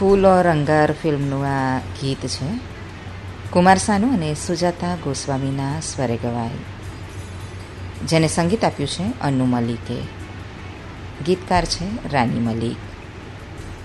ફૂલ ઓર અંગાર ફિલ્મનું આ ગીત છે. કુમાર સાનુ અને સુજાતા ગોસ્વામીના સ્વરે ગવાય, જેને સંગીત આપ્યું છે અનુ મલિકે. ગીતકાર છે રાની મલિક.